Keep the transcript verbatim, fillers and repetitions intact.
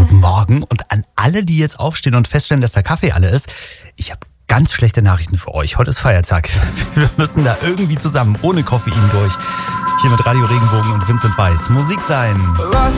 guten Morgen. Und an alle, die jetzt aufstehen und feststellen, dass der Kaffee alle ist, ich habe ganz schlechte Nachrichten für euch. Heute ist Feiertag. Wir müssen da irgendwie zusammen, ohne Koffein durch. Hier mit Radio Regenbogen und Vincent Weiss. Musik sein. Was